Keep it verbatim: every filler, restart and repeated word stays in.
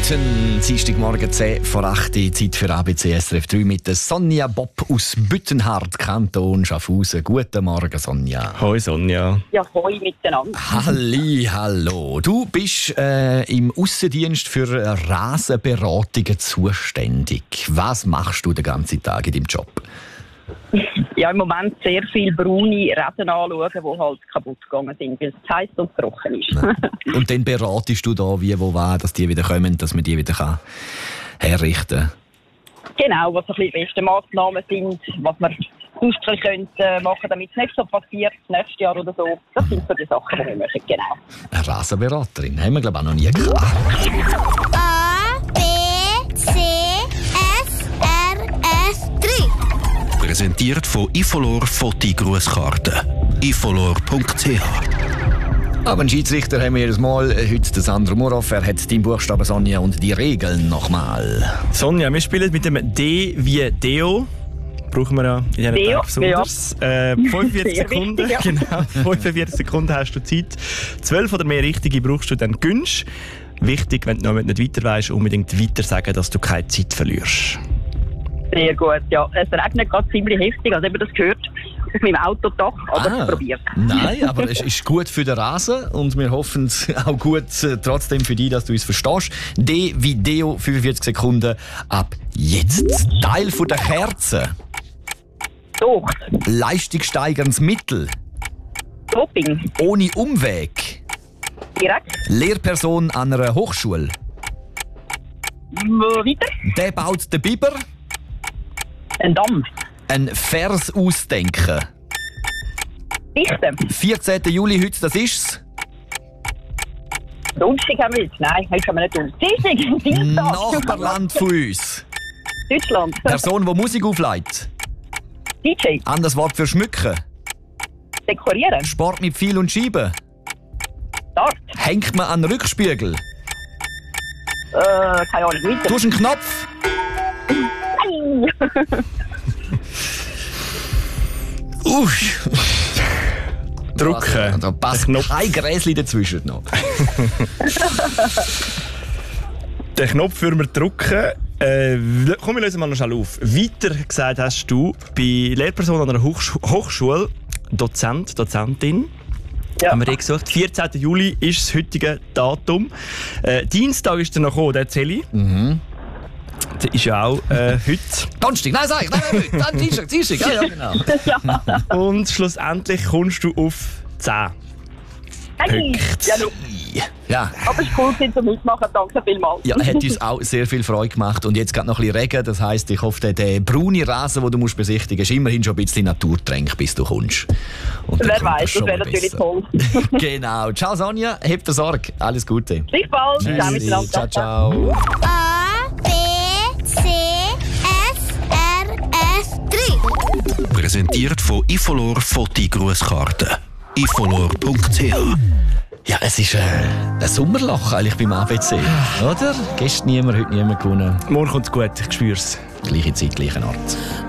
Guten Dienstagmorgen, zehn vor acht, Zeit für A B C S R F drei mit der Sonja Bopp aus Büttenhardt, Kanton Schaffhausen. Guten Morgen, Sonja. Hoi, Sonja. Ja, hoi miteinander. Halli, hallo. Du bist äh, im Aussendienst für Rasenberatungen zuständig. Was machst du den ganzen Tag in deinem Job? Ja, im Moment sehr viele braune Rasen anschauen, die halt kaputt gegangen sind, weil es heiß und trocken ist. Ja. Und dann beratest du da, wie, wo, was, dass die wieder kommen, dass man die wieder kann herrichten kann? Genau, was so ein bisschen die besten Massnahmen sind, was man sonst ein bisschen machen können, damit es nicht so passiert, nächstes Jahr oder so. Das sind so die Sachen, die wir machen, genau. Eine Rasenberaterin haben wir, glaube ich, auch noch nie gehabt. A, B, C, S, R, S, drei. Präsentiert von Ifolor Foti Grußkarte. ifolor punkt c h. Aber einen Schiedsrichter haben wir jedes Mal. Heute der Sandro Murhoff. Er hat deinen Buchstaben, Sonja, und die Regeln nochmal. Sonja, wir spielen mit dem D wie Deo. Brauchen wir ja in diesem Deo, Tag besonders. Äh, fünfundvierzig Sehr Sekunden. wichtig, ja. Genau, fünfundvierzig Sekunden hast du Zeit. zwölf oder mehr richtige brauchst du dann Günsch. Wichtig, wenn du noch nicht weiter weißt, unbedingt weiter sagen, dass du keine Zeit verlierst. Sehr gut, ja. Es regnet gerade ziemlich heftig, also eben das gehört auf meinem Autodach, aber Ah, es probiert. Nein, aber es ist gut für den Rasen und wir hoffen es auch gut äh, trotzdem für dich, dass du uns verstehst. D wie Deo, fünfundvierzig Sekunden ab jetzt. Teil von der Kerze. Doch, Leistungssteigerndes Mittel. Doping, Ohne Umweg. direkt, Lehrperson an einer Hochschule. weiter, Der baut den Biber. ein Damm, Ein Vers ausdenken. Dichten, vierzehnten Juli heute, das ist's. Donnerstag haben wir jetzt, nein, heute haben wir nicht tun. Dienstag, Dienstag, Nachbarland von uns. Deutschland, Person, die Musik auflegt. D J, Anderes Wort für schmücken. dekorieren, Sport mit Pfeil und Scheibe. Dart, Hängt man an den Rückspiegel. äh, keine Ahnung, weiter. Du hast einen Knopf. Nein. Uff. Drücken. Da passt kein Gräschen dazwischen noch. Den Knopf für wir drücken. Äh, komm, wir lösen mal noch schnell auf. Weiter gesagt hast du, bei Lehrperson an einer Hochsch- Hochschule, Dozent, Dozentin, Ja. haben wir die gesucht. vierzehnten Juli ist das heutige Datum. Äh, Dienstag ist er noch gekommen, der Zeli. Mhm. Der ist ja auch äh, heute. Donnerstag, nein, sag ich, nein, nein, nein, dann Dienstag, Dienstag, ja, ja, genau. Ja. Und schlussendlich kommst du auf zehn. Hey. Ja, du. Ja, Aber es ist cool, dass Sie mitmachen. Danke vielmals. ja, hat uns auch sehr viel Freude gemacht. Und jetzt geht noch ein bisschen Regen, das heisst, ich hoffe, der, der braune Rasen, den du musst besichtigen musst, ist immerhin schon ein bisschen naturtränk, bis du kommst. Und dann Wer kommt weiß, das schon wäre mal natürlich besser. toll. Genau. Ciao Sonja, habt dir Sorge. Alles Gute. Bis bald. Ciao miteinander. Ciao, ciao. A, B, C, S, R, S, drei. Präsentiert von Ifolor Foti Grußkarte. ifolor punkt c h. Ja, es ist äh, ein Sommerloch eigentlich beim A B C, oder? Gestern niemand, heute niemand gewonnen. Morgen kommt es gut, ich spür's. Gleiche Zeit, gleicher Ort.